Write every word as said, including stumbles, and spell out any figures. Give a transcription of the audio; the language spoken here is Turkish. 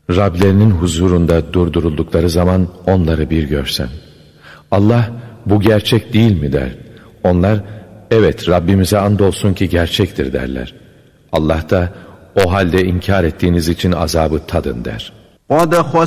Rablerinin huzurunda durduruldukları zaman onları bir görsen. Allah bu gerçek değil mi der. Onlar evet Rabbimize andolsun ki gerçektir derler. Allah da o halde inkar ettiğiniz için azabı tadın der. قَدْ